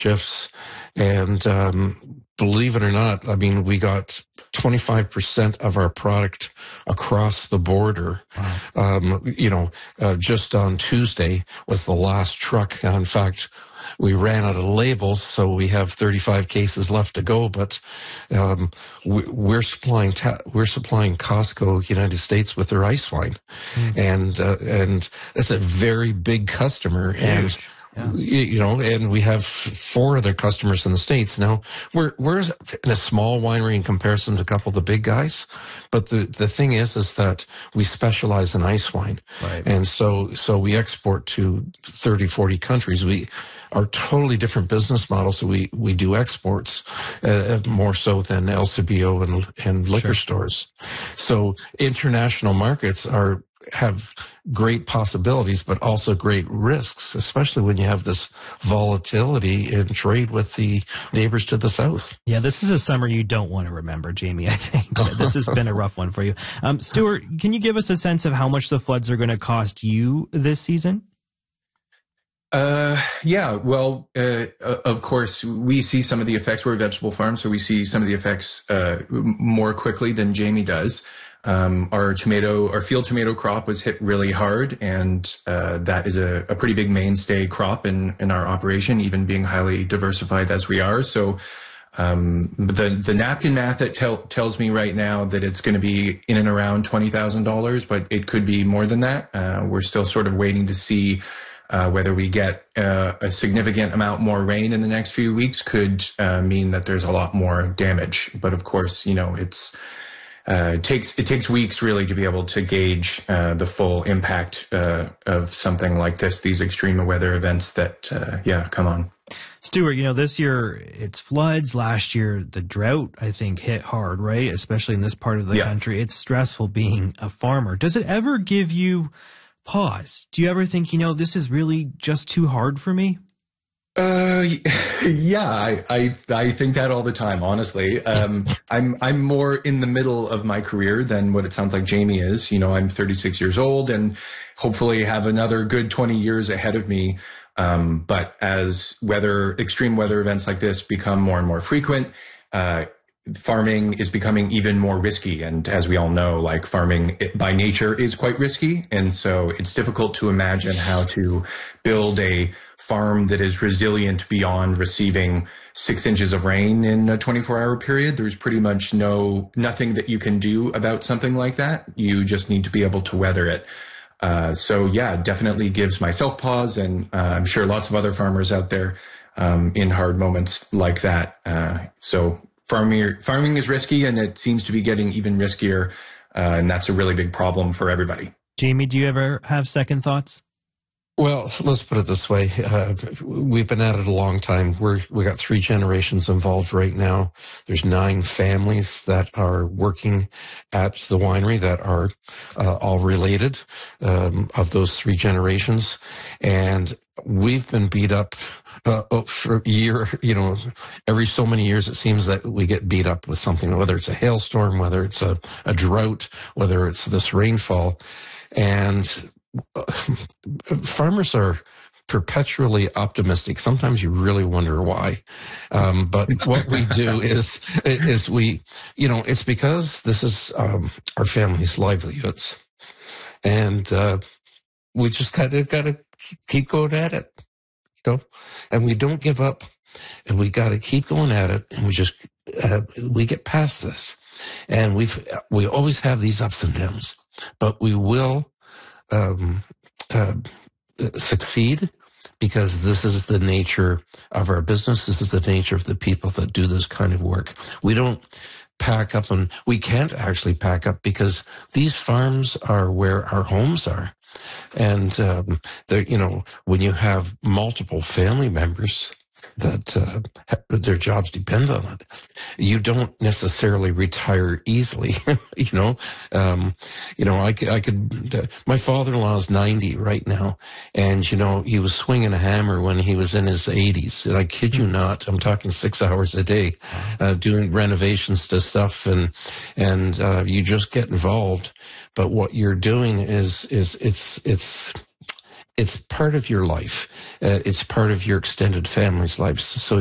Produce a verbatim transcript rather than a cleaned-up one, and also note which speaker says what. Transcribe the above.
Speaker 1: shifts. And um, believe it or not, I mean, we got twenty-five percent of our product across the border.
Speaker 2: Wow.
Speaker 1: Um, you know, uh, just on Tuesday was the last truck. In fact, we ran out of labels, so we have thirty-five cases left to go. But um, we, we're supplying ta- we're supplying Costco United States with their ice wine, mm. and uh, and it's a very big customer.
Speaker 2: Huge.
Speaker 1: And
Speaker 2: yeah.
Speaker 1: you know, and we have four other customers in the States now. We're we're in a small winery in comparison to a couple of the big guys, but the the thing is, is that we specialize in ice wine,
Speaker 2: right.
Speaker 1: and so so we export to thirty, forty countries. We are totally different business models. So we, we do exports uh, more so than L C B O and, and liquor
Speaker 2: sure.
Speaker 1: stores. So international markets are, have great possibilities, but also great risks, especially when you have this volatility in trade with the neighbors to the south.
Speaker 2: Yeah, this is a summer you don't want to remember, Jamie, I think. This has been a rough one for you. Um, Stuart, can you give us a sense of how much the floods are going to cost you this season?
Speaker 3: Uh, yeah, well, uh, of course, we see some of the effects. We're a vegetable farm, so we see some of the effects uh, more quickly than Jamie does. Um, our tomato, our field tomato crop was hit really hard, and uh, that is a, a pretty big mainstay crop in, in our operation, even being highly diversified as we are. So um, the the napkin math that tell, tells me right now that it's going to be in and around twenty thousand dollars, but it could be more than that. Uh, we're still sort of waiting to see Uh, whether we get uh, a significant amount more rain in the next few weeks could uh, mean that there's a lot more damage. But of course, you know, it's uh, it takes it takes weeks really to be able to gauge uh, the full impact uh, of something like this. These extreme weather events that uh, yeah come on.
Speaker 2: Stuart, you know, this year it's floods. Last year the drought, I think, hit hard, right? Especially in this part of the
Speaker 3: yeah.
Speaker 2: country. It's stressful being a farmer. Does it ever give you pause? Do you ever think, you know, this is really just too hard for me?
Speaker 3: Uh, yeah, I, I, I think that all the time, honestly. Um, I'm, I'm more in the middle of my career than what it sounds like Jamie is. You know, I'm thirty-six years old and hopefully have another good twenty years ahead of me. Um, but as weather, extreme weather events like this become more and more frequent, uh, farming is becoming even more risky. And as we all know, like farming it, by nature is quite risky. And so it's difficult to imagine how to build a farm that is resilient beyond receiving six inches of rain in a twenty-four hour period. There's pretty much no, nothing that you can do about something like that. You just need to be able to weather it. Uh, so yeah, definitely gives myself pause. And uh, I'm sure lots of other farmers out there um, in hard moments like that. Uh, so Farming, farming is risky, and it seems to be getting even riskier, uh, and that's a really big problem for everybody.
Speaker 2: Jamie, do you ever have second thoughts?
Speaker 1: Well, let's put it this way. Uh, we've been at it a long time. We're, we got three generations involved right now. There's nine families that are working at the winery that are uh, all related um, of those three generations. And we've been beat up uh, for a year, you know, every so many years it seems that we get beat up with something, whether it's a hailstorm, whether it's a, a drought, whether it's this rainfall. And farmers are perpetually optimistic. Sometimes you really wonder why. Um, but what we do is, is we, you know, it's because this is um, our family's livelihoods. And uh, we just kind of got to keep going at it, you know, and we don't give up, and we got to keep going at it. And we just, uh, we get past this, and we've, we always have these ups and downs, but we will Um, uh, succeed, because this is the nature of our business. This is the nature of the people that do this kind of work. We don't pack up, and we can't actually pack up because these farms are where our homes are. And, um, they're, you know, when you have multiple family members that uh, their jobs depend on it, you don't necessarily retire easily. you know, um, you know, I, I could. Uh, my father-in-law is ninety right now, and you know, he was swinging a hammer when he was in his eighties. And I kid you not, I'm talking six hours a day, uh, doing renovations to stuff, and and uh, you just get involved. But what you're doing is is it's it's. it's part of your life. Uh, it's part of your extended family's life. So